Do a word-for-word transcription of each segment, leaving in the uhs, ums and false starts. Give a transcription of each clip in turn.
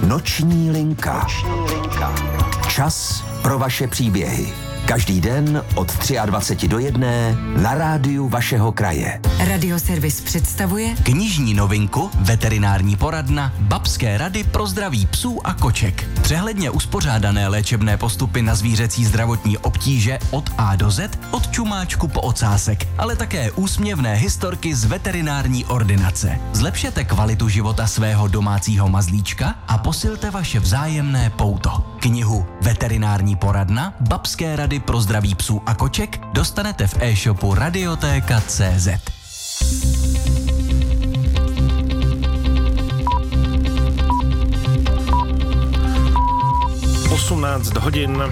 Noční linka. Čas pro vaše příběhy. Každý den od dvacet tři do jedné na rádiu vašeho kraje. Radioservis představuje knižní novinku Veterinární poradna Babské rady pro zdraví psů a koček. Přehledně uspořádané léčebné postupy na zvířecí zdravotní obtíže od A do Z, od čumáčku po ocásek, ale také úsměvné historky z veterinární ordinace. Zlepšete kvalitu života svého domácího mazlíčka a posilte vaše vzájemné pouto. Knihu Veterinární poradna Babské rady pro zdraví psů a koček dostanete v e-shopu radioteka tečka cé zet. osmnáct hodin.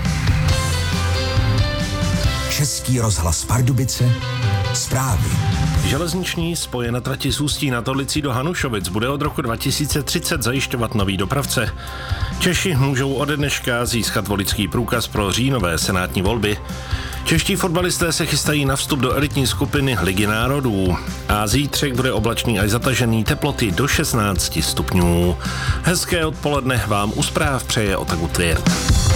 Český rozhlas Pardubice. Zprávy. Železniční spoje na trati z Ústí nad Orlicí do Hanušovic bude od roku dva tisíce třicet zajišťovat nový dopravce. Češi můžou ode dneška získat voličský průkaz pro říjnové senátní volby. Čeští fotbalisté se chystají na vstup do elitní skupiny Ligy národů. A zítřek bude oblačný až zatažený, teploty do šestnáct stupňů. Hezké odpoledne vám u zpráv přeje Otaku Tvěrt.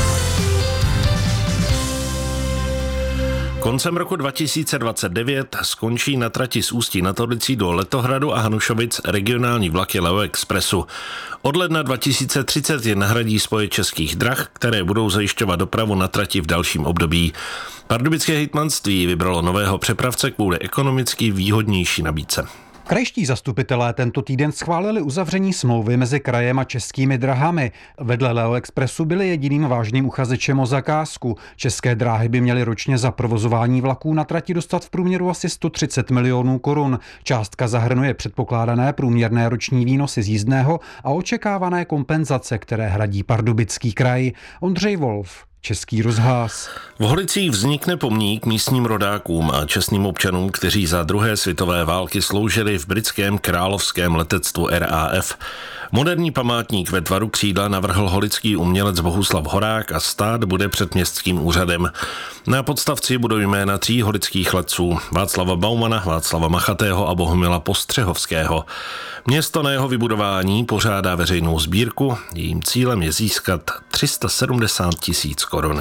Koncem roku dva tisíce dvacet devět skončí na trati z Ústí nad Orlicí do Letohradu a Hanušovic regionální vlaky Leo Expressu. Od ledna dva tisíce třicet je nahradí spoje Českých drah, které budou zajišťovat dopravu na trati v dalším období. Pardubické hejtmanství vybralo nového přepravce kvůli ekonomicky výhodnější nabídce. Krajští zastupitelé tento týden schválili uzavření smlouvy mezi krajem a Českými drahami. Vedle Leo Expressu byli jediným vážným uchazečem o zakázku. České dráhy by měly ročně za provozování vlaků na trati dostat v průměru asi sto třicet milionů korun. Částka zahrnuje předpokládané průměrné roční výnosy z jízdného a očekávané kompenzace, které hradí Pardubický kraj. Ondřej Wolf, Český rozhlas. V Holicích vznikne pomník místním rodákům a čestným občanům, kteří za druhé světové války sloužili v britském královském letectvu R A F. Moderní památník ve tvaru křídla navrhl holický umělec Bohuslav Horák a stát bude před městským úřadem. Na podstavci budou jména tří holických letců: Václava Baumana, Václava Machatého a Bohumila Postřehovského. Město na jeho vybudování pořádá veřejnou sbírku, jejím cílem je získat tři sta sedmdesát tisíc korun.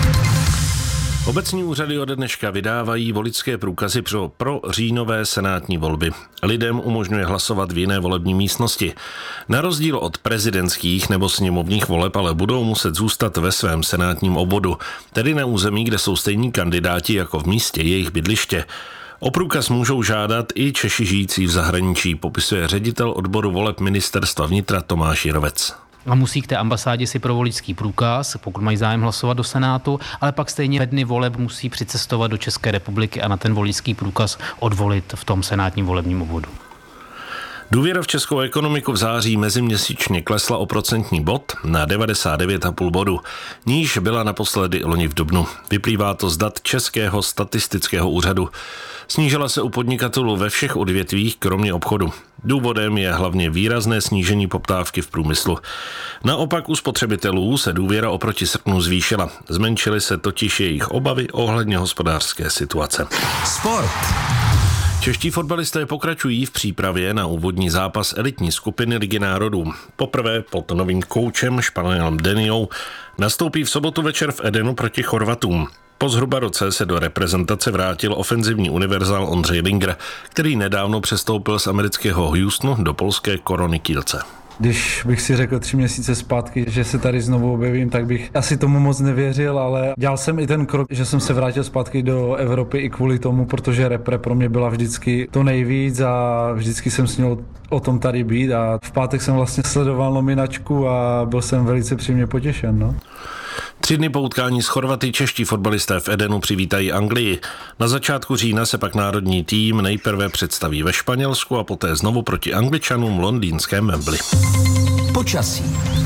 Obecní úřady ode dneška vydávají voličské průkazy pro, pro říjnové senátní volby. Lidem umožňuje hlasovat v jiné volební místnosti. Na rozdíl od prezidentských nebo sněmovních voleb ale budou muset zůstat ve svém senátním obvodu, tedy na území, kde jsou stejní kandidáti jako v místě jejich bydliště. O průkaz můžou žádat i Češi žijící v zahraničí, popisuje ředitel odboru voleb Ministerstva vnitra Tomáš Jirovec. A musí k té ambasádě si pro voličský průkaz, pokud mají zájem hlasovat do Senátu, ale pak stejně ve dny voleb musí přicestovat do České republiky a na ten voličský průkaz odvolit v tom senátním volebním obvodu. Důvěra v českou ekonomiku v září meziměsíčně klesla o procentní bod na devadesát devět celá pět bodu, níž byla naposledy loni v dubnu. Vyplývá to z dat Českého statistického úřadu. Snížila se u podnikatelů ve všech odvětvích, kromě obchodu. Důvodem je hlavně výrazné snížení poptávky v průmyslu. Naopak u spotřebitelů se důvěra oproti srpnu zvýšila. Zmenšily se totiž jejich obavy ohledně hospodářské situace. Sport. Čeští fotbalisté pokračují v přípravě na úvodní zápas elitní skupiny Ligy národů. Poprvé pod novým koučem Španělem Deniou nastoupí v sobotu večer v Edenu proti Chorvatům. Po zhruba roce se do reprezentace vrátil ofenzivní univerzál Ondřej Linger, který nedávno přestoupil z amerického Houstonu do polské Korony Kielce. Když bych si řekl tři měsíce zpátky, že se tady znovu objevím, tak bych asi tomu moc nevěřil, ale dělal jsem i ten krok, že jsem se vrátil zpátky do Evropy i kvůli tomu, protože repre pro mě byla vždycky to nejvíc a vždycky jsem snil o tom tady být a v pátek jsem vlastně sledoval nominačku a byl jsem velice příjemně potěšen. No. Tři dny po utkání s Chorvaty čeští fotbalisté v Edenu přivítají Anglii. Na začátku října se pak národní tým nejprve představí ve Španělsku a poté znovu proti Angličanům v londýnském Wembley. Počasí.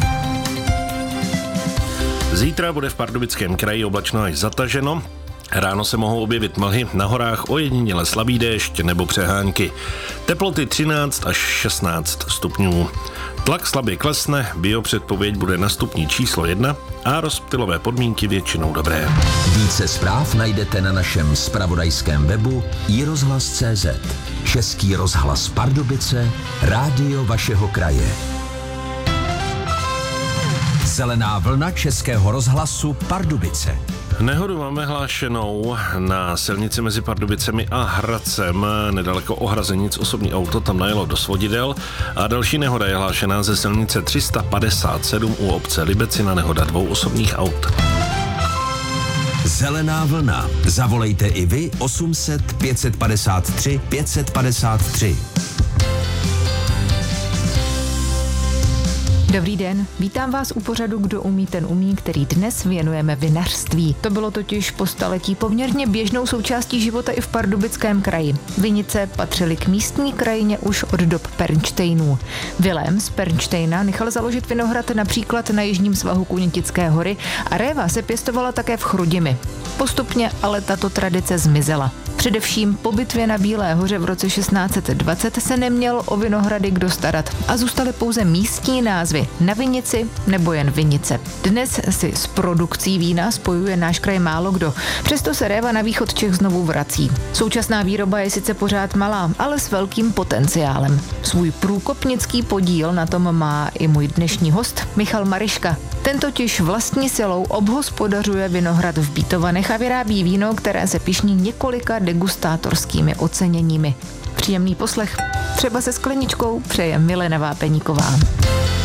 Zítra bude v Pardubickém kraji oblačno až zataženo. Ráno se mohou objevit mlhy, na horách ojediněle slabý déšť nebo přehánky. Teploty třináct až šestnáct stupňů. Tlak slabě klesne, biopředpověď bude na stupni číslo jedna a rozptylové podmínky většinou dobré. Více zpráv najdete na našem zpravodajském webu i rozhlas tečka cé zet. Český rozhlas Pardubice, rádio vašeho kraje. Zelená vlna Českého rozhlasu Pardubice. Nehodu máme hlášenou na silnici mezi Pardubicemi a Hradcem, nedaleko Ohrazenic. Osobní auto tam najelo do svodidel a další nehoda je hlášená ze silnice tři sta padesát sedm u obce Libecina, nehoda dvou osobních aut. Zelená vlna. Zavolejte i vy osm set pět set padesát tři pět set padesát tři. Dobrý den, vítám vás u pořadu Kdo umí, ten umí, který dnes věnujeme vinařství. To bylo totiž po staletí poměrně běžnou součástí života i v Pardubickém kraji. Vinice patřily k místní krajině už od dob Pernštejnů. Vilém z Pernštejna nechal založit vinohrad například na jižním svahu Kunitické hory a réva se pěstovala také v Chrudimi. Postupně ale tato tradice zmizela. Především po bitvě na Bílé hoře v roce šestnáct set dvacet se neměl o vinohrady kdo starat a zůstaly pouze místní názvy Na Vinici nebo jen Vinice. Dnes si s produkcí vína spojuje náš kraj málo kdo, přesto se réva na východ Čech znovu vrací. Současná výroba je sice pořád malá, ale s velkým potenciálem. Svůj průkopnický podíl na tom má i můj dnešní host Michal Mariška. Ten totiž vlastní silou obhospodařuje vinohrad v Bítovanech a vyrábí víno, které se pyšní několika degustátorskými oceněními. Příjemný poslech, třeba se skleničkou, přeje Milena Vápeníková.